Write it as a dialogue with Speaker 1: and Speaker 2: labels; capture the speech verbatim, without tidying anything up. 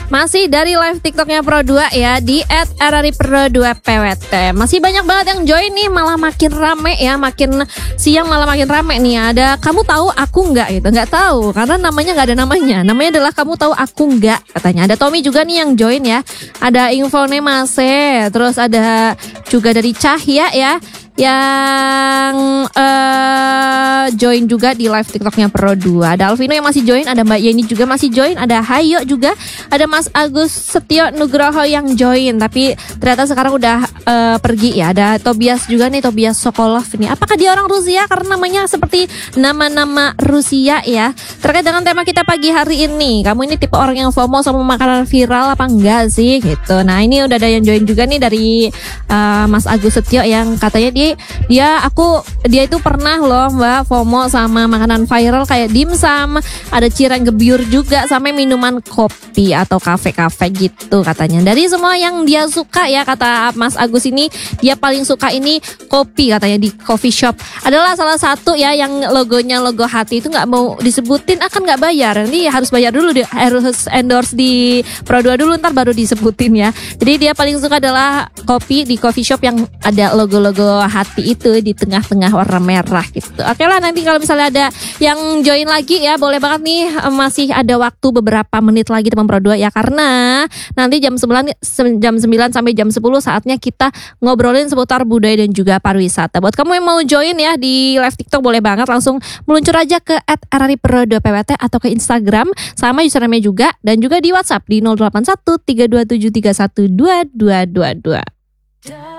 Speaker 1: Masih dari live TikToknya Pro dua ya, di et r r i pro dua p w t. Masih banyak banget yang join nih, malah makin rame ya, makin siang malah makin rame nih. Ada kamu tahu aku nggak gitu, nggak tahu karena namanya nggak ada namanya. Namanya adalah kamu tahu aku nggak katanya. Ada Tommy juga nih yang join ya. Ada Infone Mase, terus ada juga dari Cahya ya, yang uh, join juga di live TikToknya Pro dua. Ada Alvino yang masih join, ada Mbak Yeni juga masih join, ada Hayo juga, ada Mas Agus Setio Nugroho yang join, tapi ternyata sekarang udah uh, pergi ya. Ada Tobias juga nih, Tobias Sokolov ini. Apakah dia orang Rusia? Karena namanya seperti nama-nama Rusia ya. Terkait dengan tema kita pagi hari ini, kamu ini tipe orang yang FOMO sama makanan viral apa enggak sih gitu. Nah ini udah ada yang join juga nih dari uh, Mas Agus Setio yang katanya dia Dia aku dia itu pernah loh Mbak FOMO sama makanan viral kayak dimsum, ada cireng gebyur juga, sampai minuman kopi atau kafe-kafe gitu katanya. Dari semua yang dia suka ya, kata Mas Agus ini dia paling suka ini kopi katanya di coffee shop. Adalah salah satu ya yang logonya logo hati itu nggak mau disebutin, akan nggak bayar. Nanti harus bayar dulu, dia harus endorse di Pro dua dulu ntar baru disebutin ya. Jadi dia paling suka adalah kopi di coffee shop yang ada logo-logo hati itu di tengah-tengah warna merah gitu. Oke lah, nanti kalau misalnya ada yang join lagi ya, boleh banget nih, masih ada waktu beberapa menit lagi teman Pro dua ya, karena nanti jam sembilan jam sembilan sampai jam sepuluh saatnya kita ngobrolin seputar budaya dan juga pariwisata. Buat kamu yang mau join ya di live TikTok, boleh banget langsung meluncur aja ke et r r i pro dua p w t atau ke Instagram sama username juga, dan juga di WhatsApp di nol delapan satu tiga dua tujuh tiga satu dua dua dua dua.